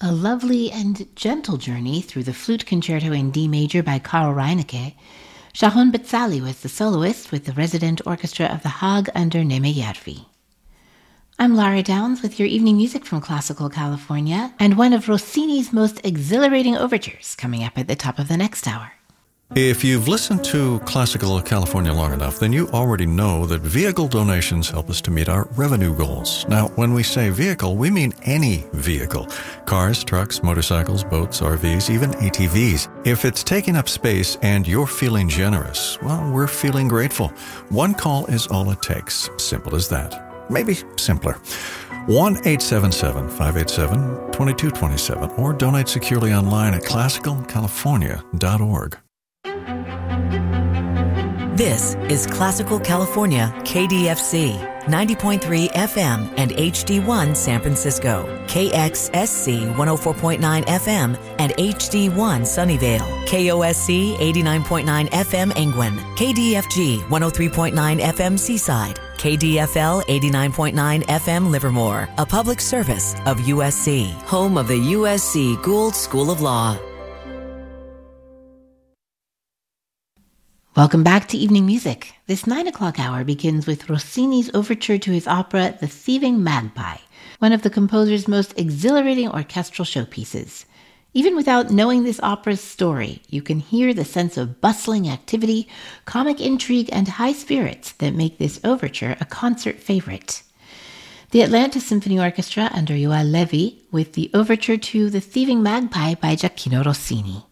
A lovely and gentle journey through the flute concerto in D major by Karl Reinecke. Sharon Betzali was the soloist with the resident orchestra of The Haag under Nemejärvi. I'm Lara Downs with your evening music from Classical California and one of Rossini's most exhilarating overtures coming up at the top of the next hour. If you've listened to Classical California long enough, then you already know that vehicle donations help us to meet our revenue goals. Now, when we say vehicle, we mean any vehicle. Cars, trucks, motorcycles, boats, RVs, even ATVs. If it's taking up space and you're feeling generous, well, we're feeling grateful. One call is all it takes. Simple as that. Maybe simpler. 1-877-587-2227 or donate securely online at classicalcalifornia.org. This is Classical California, KDFC, 90.3 FM and HD1 San Francisco, KXSC 104.9 FM and HD1 Sunnyvale, KOSC 89.9 FM Angwin, KDFG 103.9 FM Seaside, KDFL 89.9 FM Livermore, a public service of USC, home of the USC Gould School of Law. Welcome back to Evening Music. This 9 o'clock hour begins with Rossini's overture to his opera The Thieving Magpie, one of the composer's most exhilarating orchestral showpieces. Even without knowing this opera's story, you can hear the sense of bustling activity, comic intrigue, and high spirits that make this overture a concert favorite. The Atlanta Symphony Orchestra under Joël Lévy with the overture to The Thieving Magpie by Gioacchino Rossini.